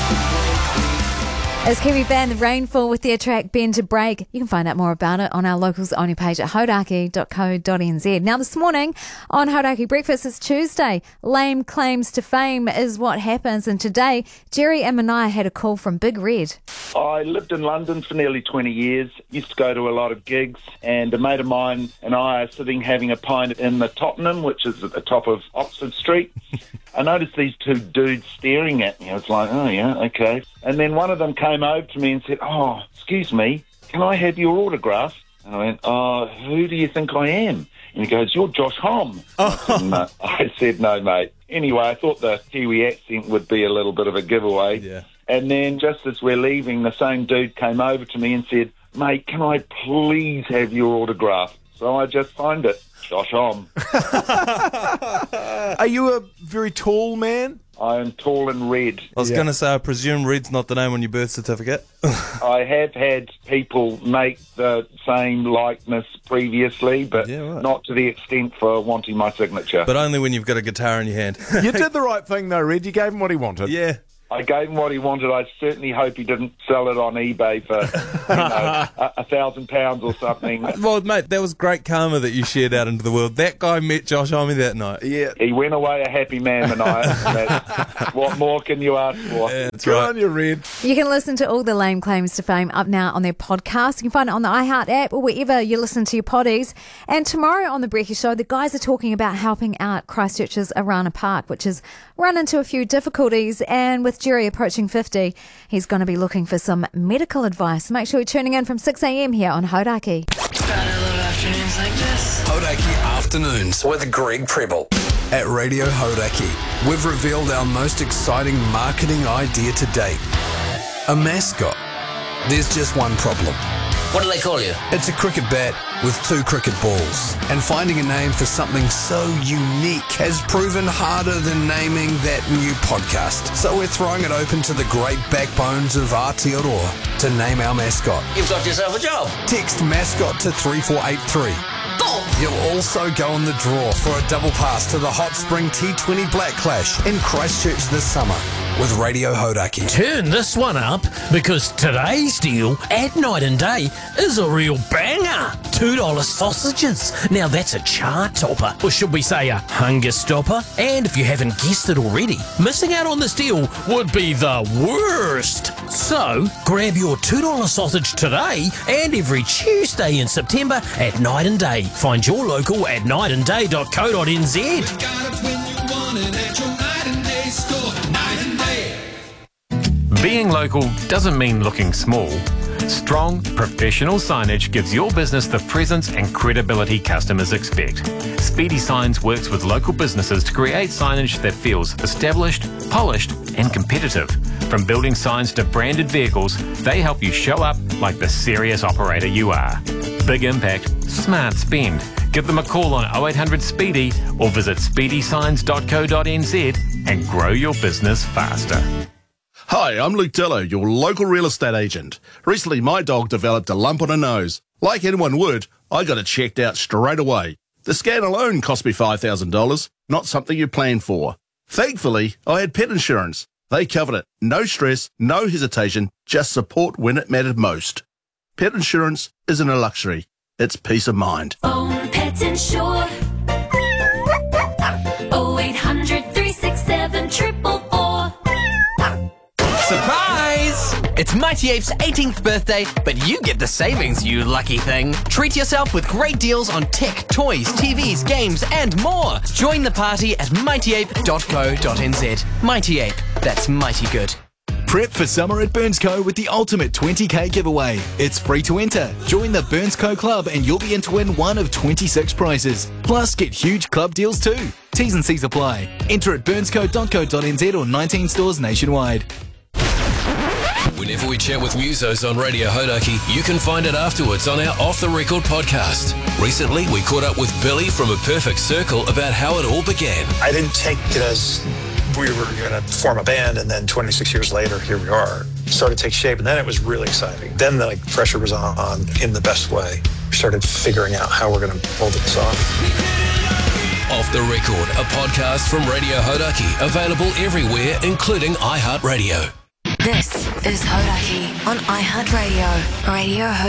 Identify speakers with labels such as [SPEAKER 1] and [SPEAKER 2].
[SPEAKER 1] As Kiwi band The Rainfall with their track Bend to Break. You can find out more about it on our locals only page at hodaki.co.nz. Now this morning on Hodaki Breakfast, it's Tuesday. Lame claims to fame is what happens, and today Jerry and Mania had a call from Big Red.
[SPEAKER 2] I lived in London for nearly 20 years, used to go to a lot of gigs, and a mate of mine and I are sitting having a pint in the Tottenham, which is at the top of Oxford Street. I noticed these two dudes staring at me. I was like, oh yeah, okay. And then one of them came over to me and said, oh, excuse me, can I have your autograph? And I went, oh, who do you think I am? And he goes, you're Josh Homme. Oh. I said, no, mate. Anyway, I thought the Kiwi accent would be a little bit of a giveaway.
[SPEAKER 3] Yeah.
[SPEAKER 2] And then just as we're leaving, the same dude came over to me and said, mate, can I please have your autograph? So I just signed it. Josh Homme.
[SPEAKER 4] Are you a very tall man?
[SPEAKER 2] I am tall and red.
[SPEAKER 3] I was going to say, I presume red's not the name on your birth certificate.
[SPEAKER 2] I have had people make the same likeness previously, but not to the extent for wanting my signature.
[SPEAKER 3] But only when you've got a guitar in your hand.
[SPEAKER 4] You did the right thing though, Red. You gave him what he wanted.
[SPEAKER 3] Yeah.
[SPEAKER 2] I gave him what he wanted. I certainly hope he didn't sell it on eBay for, £1,000 or something.
[SPEAKER 3] Well, mate, that was great karma that you shared out into the world. That guy met Josh Homme that night.
[SPEAKER 4] Yeah.
[SPEAKER 2] He went away a happy man, Mania. What more can you ask for?
[SPEAKER 3] Yeah, that's
[SPEAKER 4] Good
[SPEAKER 3] right.
[SPEAKER 4] on you, Red.
[SPEAKER 1] You can listen to all the Lame Claims to Fame up now on their podcast. You can find it on the iHeart app or wherever you listen to your poddies. And tomorrow on The Brekkie Show, the guys are talking about helping out Christchurch's Arana Park, which has run into a few difficulties. And with Jerry approaching 50, he's going to be looking for some medical advice. Make sure you're tuning in from 6 a.m. here on Hodaki.
[SPEAKER 5] Afternoons like this.
[SPEAKER 6] Hodaki Afternoons with Greg Preble. At Radio Hodaki, we've revealed our most exciting marketing idea to date. A mascot. There's just one problem.
[SPEAKER 5] What do they call you?
[SPEAKER 6] It's a cricket bat with 2 cricket balls. And finding a name for something so unique has proven harder than naming that new podcast. So we're throwing it open to the great backbones of Aotearoa to name our mascot.
[SPEAKER 5] You've got yourself a job.
[SPEAKER 6] Text mascot to 3483.
[SPEAKER 5] Boom!
[SPEAKER 6] You'll also go on the draw for a double pass to the Hot Spring T20 Black Clash in Christchurch this summer with Radio Hodaki.
[SPEAKER 7] Turn this one up because today's deal at Night and Day is a real banger. $2 sausages. Now that's a chart topper, or should we say a hunger stopper? And if you haven't guessed it already, missing out on this deal would be the worst. So grab your $2 sausage today and every Tuesday in September at Night and Day. Find your local at nightanday.co.nz.
[SPEAKER 8] Being local doesn't mean looking small. Strong, professional signage gives your business the presence and credibility customers expect. Speedy Signs works with local businesses to create signage that feels established, polished, and competitive. From building signs to branded vehicles, they help you show up like the serious operator you are. Big impact, smart spend. Give them a call on 0800 Speedy or visit speedysigns.co.nz and grow your business faster.
[SPEAKER 9] Hi, I'm Luke Dillo, your local real estate agent. Recently, my dog developed a lump on her nose. Like anyone would, I got it checked out straight away. The scan alone cost me $5,000, not something you plan for. Thankfully, I had pet insurance. They covered it. No stress, no hesitation, just support when it mattered most. Pet insurance isn't a luxury. It's peace of mind.
[SPEAKER 10] Own Pet Insure. 0800 367 444.
[SPEAKER 11] Surprise! It's Mighty Ape's 18th birthday, but you get the savings, you lucky thing. Treat yourself with great deals on tech, toys, TVs, games, and more. Join the party at mightyape.co.nz. Mighty Ape, that's mighty good.
[SPEAKER 12] Prep for summer at Burnsco with the ultimate 20k giveaway. It's free to enter. Join the Burnsco Club and you'll be in to win one of 26 prizes. Plus, get huge club deals too. T's and C's apply. Enter at burnsco.co.nz or 19 stores nationwide.
[SPEAKER 6] Whenever we chat with musos on Radio Hodaki, you can find it afterwards on our Off The Record podcast. Recently, we caught up with Billy from A Perfect Circle about how it all began.
[SPEAKER 13] I didn't take it as we were going to form a band, and then 26 years later, here we are. It started to take shape, and then it was really exciting. Then the pressure was on in the best way. We started figuring out how we're going to pull this off.
[SPEAKER 6] Off The Record, a podcast from Radio Hodaki, available everywhere, including iHeartRadio.
[SPEAKER 14] This is Hodaki on iHeartRadio. Radio